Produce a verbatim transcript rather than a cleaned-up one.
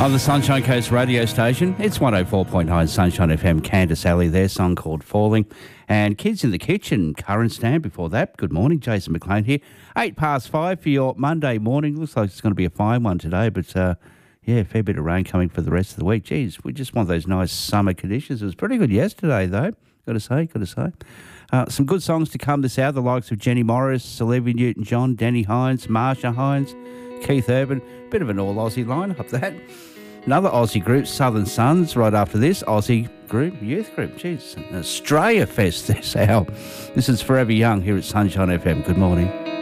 On the Sunshine Coast radio station, it's one oh four point nine Sunshine F M. Candice Alley, their song called Falling. And Kids in the Kitchen, current stand before that. Good morning, Jason McLean here. Eight past five for your Monday morning. Looks like it's going to be a fine one today, but uh, yeah, a fair bit of rain coming for the rest of the week. Geez, we just want those nice summer conditions. It was pretty good yesterday, though. Got to say, got to say. Uh, some good songs to come this hour, the likes of Jenny Morris, Olivia Newton-John, Danny Hines, Marsha Hines, Keith Urban. Bit of an all-Aussie lineup, that. Another Aussie group, Southern Sons, right after this. Aussie group, youth group. Jeez, Australia Fest this hour. This is Forever Young here at Sunshine F M. Good morning.